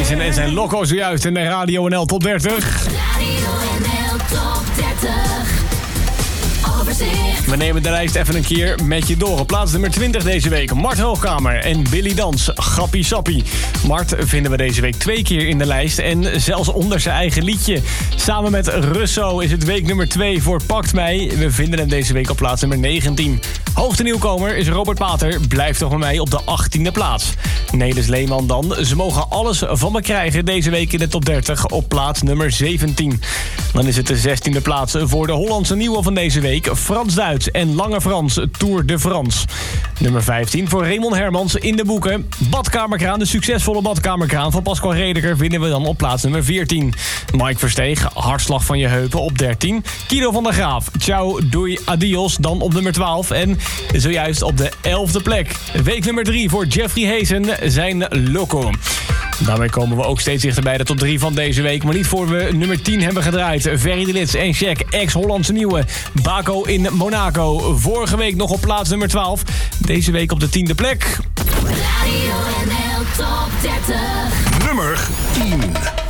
Heesen en zijn Loco zojuist in de Radio NL Top 30. Radio NL Top 30. Overzicht. We nemen de lijst even een keer met je door. Op plaats nummer 20 deze week. Mart Hoogkamer en Billy Dans. Grappie Sappie. Mart vinden we deze week 2 keer in de lijst. En zelfs onder zijn eigen liedje. Samen met Russo is het week nummer 2 voor Pakt Mij. We vinden hem deze week op plaats nummer 19. Hoogste nieuwkomer is Robert Pater. Blijft toch bij mij op de 18e plaats. Nelis Leeman dan. Ze mogen alles van me krijgen deze week in de top 30 op plaats nummer 17. Dan is het de 16e plaats voor de Hollandse nieuwe van deze week. Frans Duits en Lange Frans, Tour de France. Nummer 15 voor Raymond Hermans in de boeken. Badkamerkraan, de succesvolle badkamerkraan van Pascal Redeker vinden we dan op plaats nummer 14. Mike Versteeg, Hartslag van je heupen op 13. Guido van der Graaf, Ciao, doei, adios, dan op nummer 12. En zojuist op de 11e plek. Week nummer 3 voor Jeffrey Heesen, zijn Loco. Daarmee komen we ook steeds dichter bij de top 3 van deze week. Maar niet voor we nummer 10 hebben gedraaid. Ferry de Lits en Shaq, ex-Hollandse nieuwe. Baco in Monaco. Vorige week nog op plaats nummer 12. Deze week op de 10e plek. Radio NL Top 30. Nummer 10.